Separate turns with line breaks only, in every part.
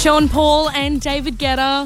Sean Paul and David Guetta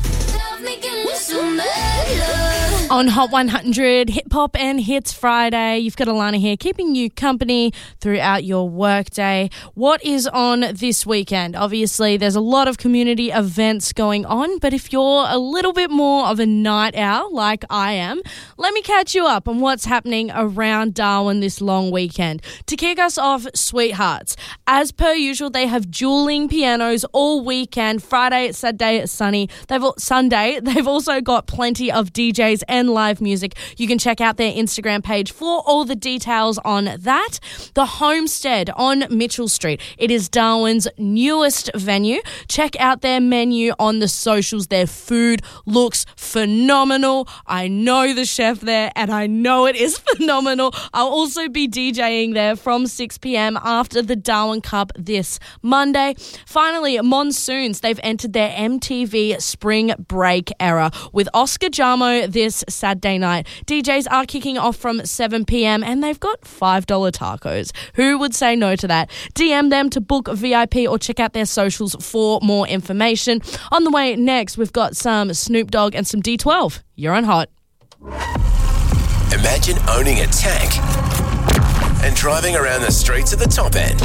on Hot 100, Hip Hop and Hits Friday. You've got Alana here, keeping you company throughout your workday. What is on this weekend? Obviously, there's a lot of community events going on, but if you're a little bit more of a night owl like I am, let me catch you up on what's happening around Darwin this long weekend. To kick us off, Sweethearts. As per usual, they have dueling pianos all weekend. Friday, Saturday, Sunday. They've also got plenty of DJs and live music. You can check out their Instagram page for all the details on that. The Homestead on Mitchell Street. It is Darwin's newest venue. Check out their menu on the socials. Their food looks phenomenal. I know the chef there and I know it is phenomenal. I'll also be DJing there from 6 p.m. after the Darwin Cup this Monday. Finally, Monsoons. They've entered their MTV Spring Break era with Oscar Jamo this Saturday night. DJs are kicking off from 7 p.m. and they've got $5 tacos. Who would say no to that? DM them to book VIP or check out their socials for more information. On the way next, we've got some Snoop Dogg and some D12. You're on Hot.
Imagine owning a tank and driving around the streets at the top end.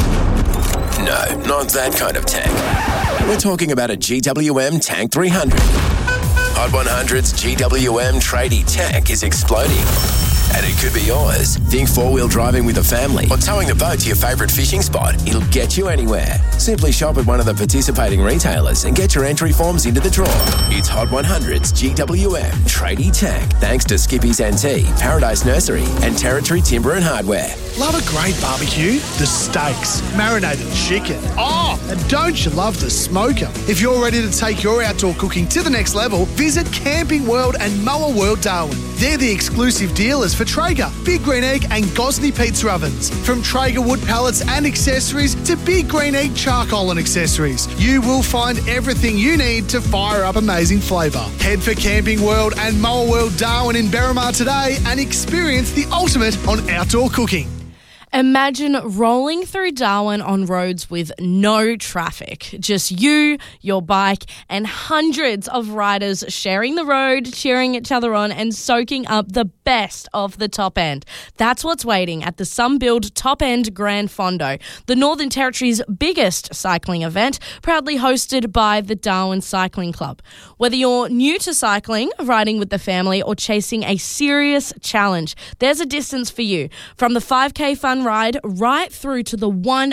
No, not that kind of tank. We're talking about a GWM Tank 300. Hot 100's GWM tradie tank is exploding. And it could be yours. Think four-wheel driving with a family or towing the boat to your favourite fishing spot. It'll get you anywhere. Simply shop at one of the participating retailers and get your entry forms into the draw. It's Hot 100's GWM Tradie Tank, thanks to Skippy's NT, Paradise Nursery and Territory Timber and Hardware.
Love a great barbecue? The steaks, marinated chicken. Oh, and don't you love the smoker? If you're ready to take your outdoor cooking to the next level, visit Camping World and Mower World Darwin. They're the exclusive dealers for Traeger, Big Green Egg and Gosney pizza ovens. From Traeger wood pallets and accessories to Big Green Egg charcoal and accessories, you will find everything you need to fire up amazing flavour. Head for Camping World and Mower World Darwin in Berrimah today and experience the ultimate on outdoor cooking.
Imagine rolling through Darwin on roads with no traffic. Just you, your bike, and hundreds of riders sharing the road, cheering each other on, and soaking up the best of the top end. That's what's waiting at the Sunbuild Top End Grand Fondo, the Northern Territory's biggest cycling event, proudly hosted by the Darwin Cycling Club. Whether you're new to cycling, riding with the family, or chasing a serious challenge, there's a distance for you. From the 5K fun ride right through to the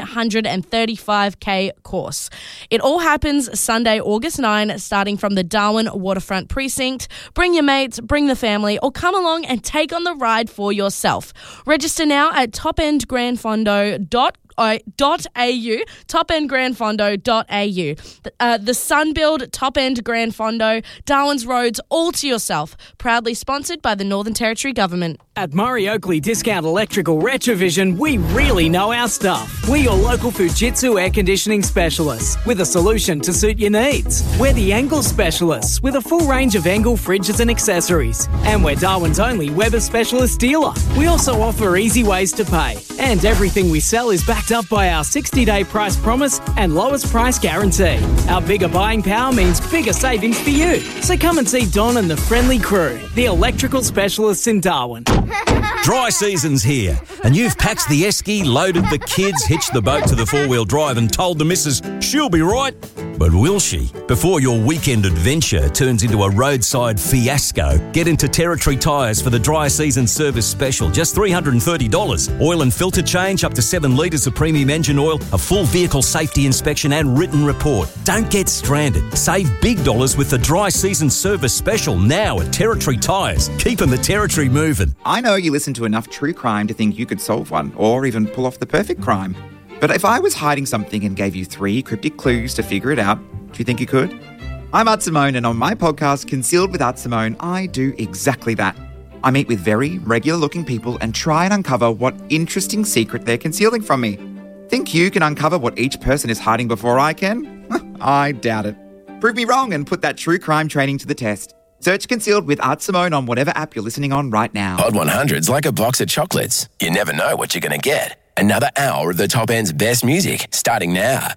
135k course. It all happens Sunday, August 9, starting from the Darwin Waterfront Precinct. Bring your mates, bring the family, or come along and take on the ride for yourself. Register now at topendgrandfondo.au, topendgrandfondo.au. The Sunbuild Top End Grand Fondo, Darwin's roads all to yourself. Proudly sponsored by the Northern Territory Government.
At Murray Oakley Discount Electrical Retrovision, we really know our stuff. We're your local Fujitsu air conditioning specialists with a solution to suit your needs. We're the Engel specialists with a full range of Engel fridges and accessories. And we're Darwin's only Weber specialist dealer. We also offer easy ways to pay. And everything we sell is backed up by our 60-day price promise and lowest price guarantee. Our bigger buying power means bigger savings for you. So come and see Don and the friendly crew, the electrical specialists in Darwin.
Dry season's here, and you've packed the esky, loaded the kids, hitched the boat to the four-wheel drive and told the missus she'll be right. But will she? Before your weekend adventure turns into a roadside fiasco, get into Territory Tyres for the dry season service special. Just $330. Oil and filter change, up to 7 litres of premium engine oil, a full vehicle safety inspection and written report. Don't get stranded. Save big dollars with the dry season service special now at Territory Tyres. Keeping the Territory moving.
I know you listen to enough true crime to think you could solve one or even pull off the perfect crime. But if I was hiding something and gave you 3 cryptic clues to figure it out, do you think you could? I'm Art Simone, and on my podcast, Concealed with Art Simone, I do exactly that. I meet with very regular-looking people and try and uncover what interesting secret they're concealing from me. Think you can uncover what each person is hiding before I can? I doubt it. Prove me wrong and put that true crime training to the test. Search Concealed with Art Simone on whatever app you're listening on right now.
Hot 100's like a box of chocolates. You never know what you're going to get. Another hour of the top end's best music starting now.